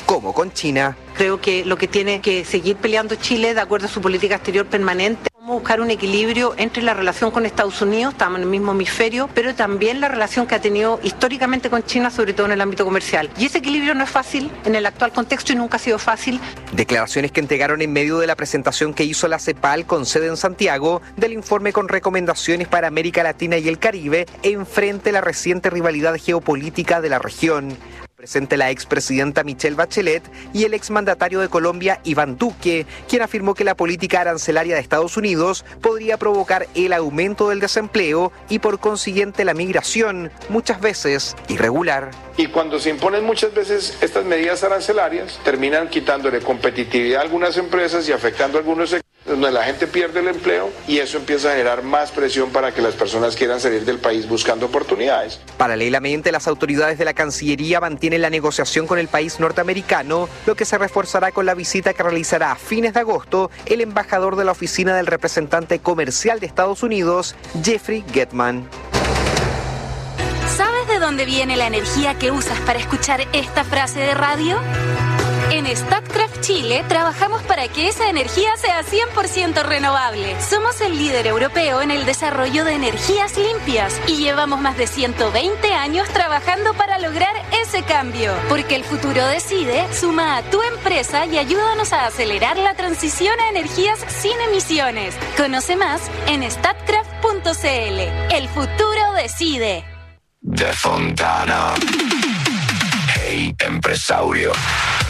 como con China. Creo que lo que tiene que seguir peleando Chile, de acuerdo a su política exterior permanente, cómo buscar un equilibrio entre la relación con Estados Unidos, estamos en el mismo hemisferio, pero también la relación que ha tenido históricamente con China, sobre todo en el ámbito comercial. Y ese equilibrio no es fácil en el actual contexto y nunca ha sido fácil. Declaraciones que entregaron en medio de la presentación que hizo la CEPAL con sede en Santiago del informe con recomendaciones para América Latina y el Caribe enfrente a la reciente rivalidad geopolítica de la región. Presente la expresidenta Michelle Bachelet y el exmandatario de Colombia, Iván Duque, quien afirmó que la política arancelaria de Estados Unidos podría provocar el aumento del desempleo y por consiguiente la migración, muchas veces irregular. Y cuando se imponen muchas veces estas medidas arancelarias, terminan quitándole competitividad a algunas empresas y afectando a algunos sectores donde la gente pierde el empleo y eso empieza a generar más presión para que las personas quieran salir del país buscando oportunidades. Paralelamente, las autoridades de la Cancillería mantienen la negociación con el país norteamericano, lo que se reforzará con la visita que realizará a fines de agosto el embajador de la oficina del representante comercial de Estados Unidos, Jeffrey Getman. ¿Sabes de dónde viene la energía que usas para escuchar esta frase de radio? En Statkraft Chile trabajamos para que esa energía sea 100% renovable. Somos el líder europeo en el desarrollo de energías limpias y llevamos más de 120 años trabajando para lograr ese cambio. Porque el futuro decide, suma a tu empresa y ayúdanos a acelerar la transición a energías sin emisiones. Conoce más en statkraft.cl. El futuro decide. De Fontana. Hey, empresario.